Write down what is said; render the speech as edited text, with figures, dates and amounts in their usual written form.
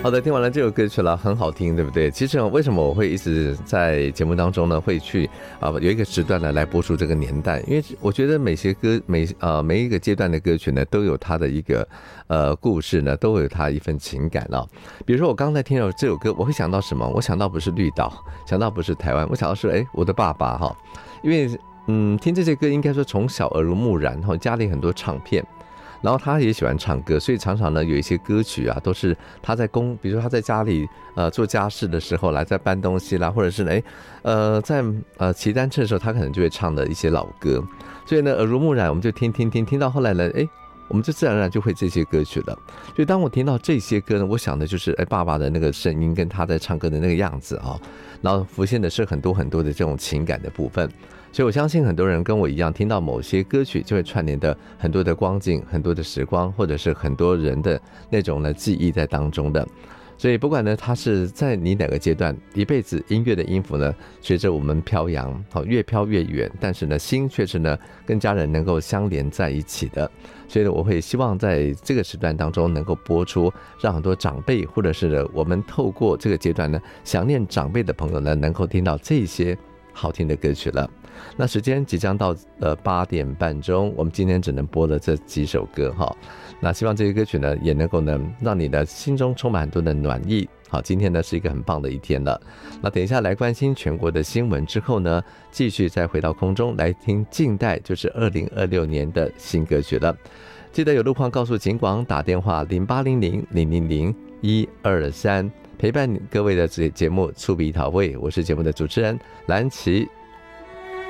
好的，听完了这首歌曲了，很好听，对不对？其实为什么我会一直在节目当中呢，会去有一个时段呢来播出这个年代？因为我觉得每一个阶段的歌曲呢，都有它的一个故事呢，都有它一份情感啊。比如说我刚才听到这首歌，我会想到什么？我想到不是绿岛，想到不是台湾，我想到是我的爸爸哈，因为听这些歌应该说从小耳濡目染，家里很多唱片。然后他也喜欢唱歌，所以常常呢有一些歌曲啊，都是他在比如说他在家里做家事的时候来在搬东西啦，或者是在骑单车的时候，他可能就会唱的一些老歌。所以呢耳濡目染，我们就听到后来呢，我们就自然而然就会这些歌曲了。所以当我听到这些歌呢，我想的就是爸爸的那个声音跟他在唱歌的那个样子啊，然后浮现的是很多很多的这种情感的部分。所以我相信很多人跟我一样，听到某些歌曲就会串联的很多的光景，很多的时光，或者是很多人的那种呢记忆在当中的。所以不管呢他是在你哪个阶段，一辈子音乐的音符呢随着我们飘扬，越飘越远，但是呢心却是呢跟家人能够相连在一起的。所以呢我会希望在这个时段当中能够播出，让很多长辈或者是呢我们透过这个阶段呢想念长辈的朋友呢能够听到这些好听的歌曲了。那时间即将到8点半钟，我们今天只能播了这几首歌哈。那希望这些歌曲呢也能够呢让你的心中充满很多的暖意。好，今天呢是一个很棒的一天了。那等一下来关心全国的新闻之后呢，继续再回到空中来听近代，就是2026年的新歌曲了。记得有路况告诉警广，打电话0800000123，陪伴各位的节目触笔讨味。我是节目的主持人蓝琪。